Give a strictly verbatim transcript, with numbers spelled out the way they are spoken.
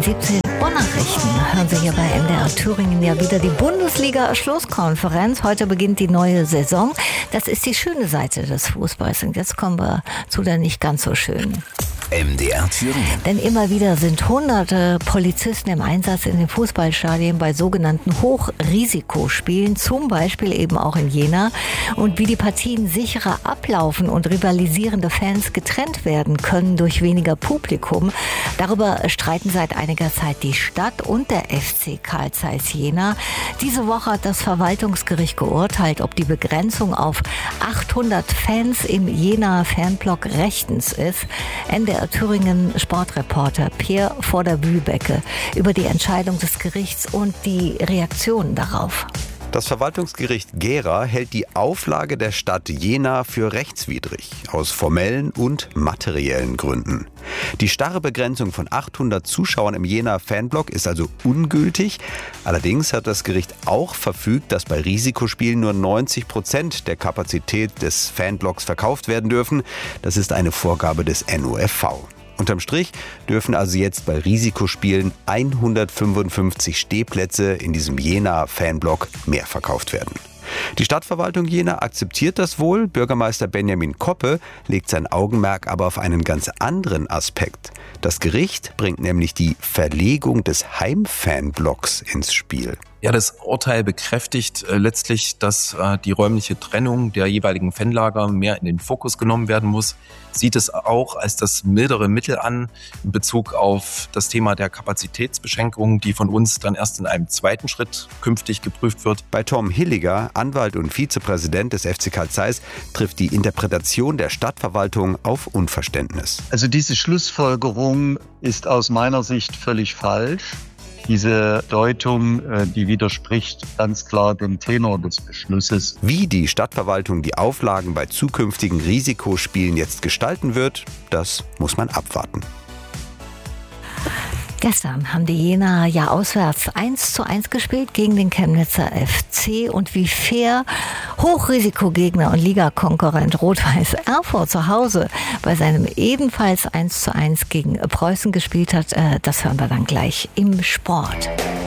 den siebzehn Uhr Nachrichten hören Sie hier bei M D R Thüringen ja wieder die Bundesliga-Schlusskonferenz. Heute beginnt die neue Saison. Das ist die schöne Seite des Fußballs. Und jetzt kommen wir zu der nicht ganz so schönen. M D R Thüringen. Denn immer wieder sind hunderte Polizisten im Einsatz in den Fußballstadien bei sogenannten Hochrisikospielen, zum Beispiel eben auch in Jena. Und wie die Partien sicherer ablaufen und rivalisierende Fans getrennt werden können durch weniger Publikum, darüber streiten seit einiger Zeit die Stadt und der F C Carl Zeiss Jena. Diese Woche hat das Verwaltungsgericht geurteilt, ob die Begrenzung auf achthundert Fans im Jena Fanblock rechtens ist. M D R Thüringen Sportreporter Peer Vorder-Bühlbecke über die Entscheidung des Gerichts und die Reaktionen darauf. Das Verwaltungsgericht Gera hält die Auflage der Stadt Jena für rechtswidrig, aus formellen und materiellen Gründen. Die starre Begrenzung von achthundert Zuschauern im Jena Fanblock ist also ungültig. Allerdings hat das Gericht auch verfügt, dass bei Risikospielen nur neunzig Prozent der Kapazität des Fanblocks verkauft werden dürfen. Das ist eine Vorgabe des N O F V. Unterm Strich dürfen also jetzt bei Risikospielen hundertfünfundfünfzig Stehplätze in diesem Jena-Fanblock mehr verkauft werden. Die Stadtverwaltung Jena akzeptiert das wohl. Bürgermeister Benjamin Koppe legt sein Augenmerk aber auf einen ganz anderen Aspekt. Das Gericht bringt nämlich die Verlegung des Heimfanblocks ins Spiel. Ja, das Urteil bekräftigt äh, letztlich, dass äh, die räumliche Trennung der jeweiligen Fanlager mehr in den Fokus genommen werden muss. Sieht es auch als das mildere Mittel an in Bezug auf das Thema der Kapazitätsbeschränkung, die von uns dann erst in einem zweiten Schritt künftig geprüft wird. Bei Tom Hilliger, Anwalt und Vizepräsident des F C Carl Zeiss, trifft die Interpretation der Stadtverwaltung auf Unverständnis. Also diese Schlussfolgerung ist aus meiner Sicht völlig falsch. Diese Deutung, die widerspricht ganz klar dem Tenor des Beschlusses. Wie die Stadtverwaltung die Auflagen bei zukünftigen Risikospielen jetzt gestalten wird, das muss man abwarten. Gestern haben die Jenaer ja auswärts eins zu eins gespielt gegen den Chemnitzer F C. Und wie fair Hochrisikogegner und Ligakonkurrent Rot-Weiß Erfurt zu Hause bei seinem ebenfalls eins zu eins gegen Preußen gespielt hat, das hören wir dann gleich im Sport.